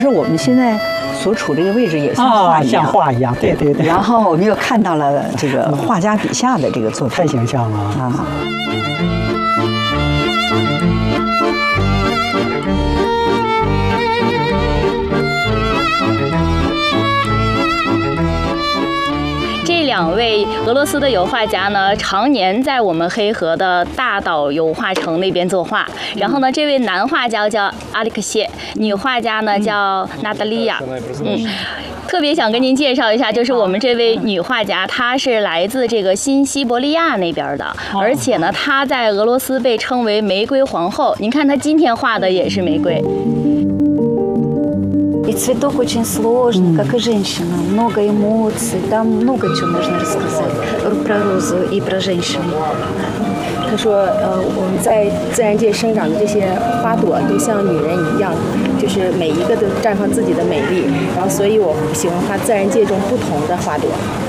是我们现在所处这个位置也像画一样， 像画一样，对对对。 然后我们又看到了这个画家笔下的这个作品， 太形象了啊！ 这2位俄罗斯的油画家呢，常年在我们黑河的大岛油画城那边作画。然后呢，这位男画家叫阿里克谢，女画家呢叫娜达莉亚。特别想跟您介绍一下，就是我们这位女画家，她是来自这个新西伯利亚那边的，而且呢，她在俄罗斯被称为玫瑰皇后。您看她今天画的也是玫瑰。 И цветок очень сложный, как и женщина. Много эмоций, там много чего можно рассказать про розу и про женщину. 他说，我们在自然界生长的这些花朵都像女人一样，就是每一个都绽放自己的美丽。然后，所以我喜欢画自然界中不同的花朵。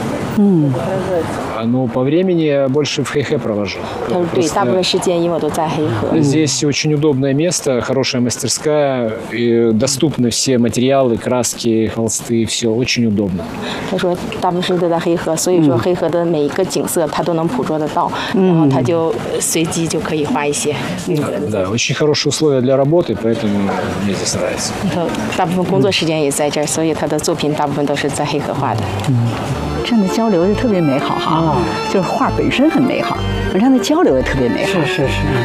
Ну, по времени больше в Хэйхэ провожу. 他说对，大部分时间因为我都在黑河。 Здесь очень удобное место, хорошая мастерская, и доступны все материалы, краски, холсты, все очень удобно. 他说大部分时间都在黑河，所以说黑河的每一个景色他都能捕捉得到，然后他就随机就可以画一些。 Да, очень хорошие условия для работы, поэтому мне здесь нравится. 大部分工作时间也在这儿，所以他的作品大部分都是在黑河画的。 这样的交流就特别美好哈，就是画本身很美好，这样的交流也特别美好。 是是是。